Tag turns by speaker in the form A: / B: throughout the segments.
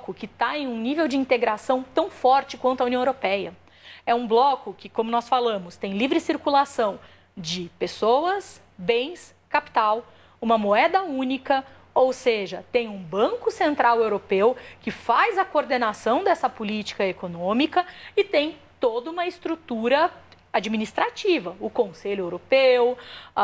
A: bloco que está em um nível de integração tão forte quanto a União Europeia. É um bloco que, como nós falamos, tem livre circulação de pessoas, bens, capital, uma moeda única, ou seja, tem um Banco Central Europeu que faz a coordenação dessa política econômica e tem toda uma estrutura administrativa, o Conselho Europeu,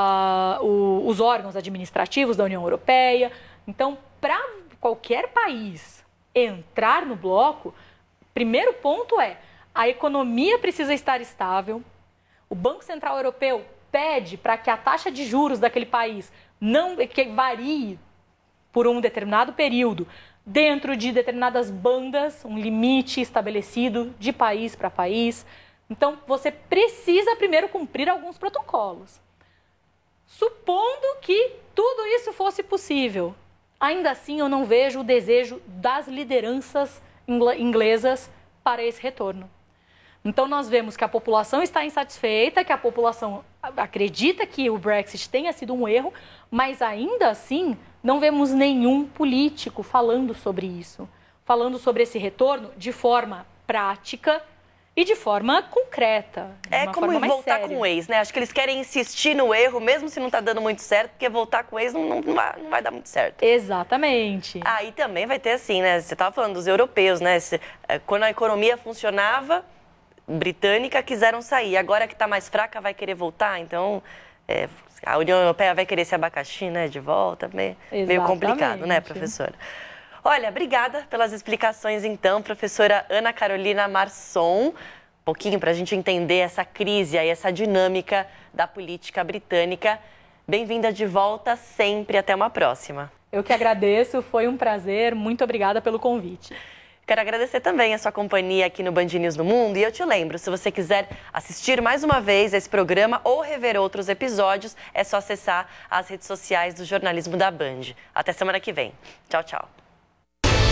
A: os órgãos administrativos da União Europeia. Então, para qualquer país entrar no bloco, primeiro ponto é a economia precisa estar estável, o Banco Central Europeu pede para que a taxa de juros daquele país não que varie por um determinado período, dentro de determinadas bandas, um limite estabelecido de país para país. Então, você precisa primeiro cumprir alguns protocolos. Supondo que tudo isso fosse possível, ainda assim eu não vejo o desejo das lideranças inglesas para esse retorno. Então, nós vemos que a população está insatisfeita, que a população acredita que o Brexit tenha sido um erro, mas ainda assim não vemos nenhum político falando sobre isso, falando sobre esse retorno de forma prática e de forma concreta.
B: É como voltar com o ex, né? Acho que eles querem insistir no erro, mesmo se não está dando muito certo, porque voltar com o ex não vai dar muito certo.
A: Exatamente.
B: E também vai ter assim, né? Você estava falando dos europeus, né? Quando a economia funcionava, britânica, quiseram sair. Agora que está mais fraca, vai querer voltar. Então, a União Europeia vai querer esse abacaxi, né, de volta. Meio complicado, né, professora? Olha, obrigada pelas explicações, então, professora Ana Carolina Marçom. Um pouquinho para a gente entender essa crise e essa dinâmica da política britânica. Bem-vinda de volta sempre. Até uma próxima.
A: Eu que agradeço. Foi um prazer. Muito obrigada pelo convite.
B: Quero agradecer também a sua companhia aqui no Band News no Mundo. E eu te lembro, se você quiser assistir mais uma vez esse programa ou rever outros episódios, é só acessar as redes sociais do jornalismo da Band. Até semana que vem. Tchau, tchau.